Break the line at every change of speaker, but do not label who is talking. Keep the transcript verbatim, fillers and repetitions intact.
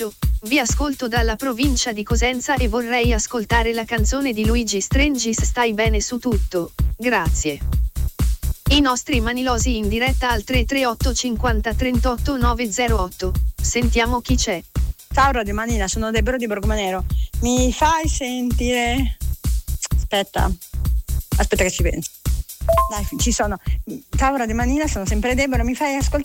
Vi ascolto dalla provincia di Cosenza e vorrei ascoltare la canzone di Luigi Strangis Stai bene su tutto, grazie. I nostri manilosi in diretta al tre tre otto cinquanta trentotto novecentotto. Sentiamo chi c'è.
Ciao Radio Manila, sono Deborah di Borgomanero. Mi fai sentire... Aspetta, aspetta che ci penso. Dai, ci sono. Ciao Radio Manila, sono sempre Deborah, mi fai ascoltare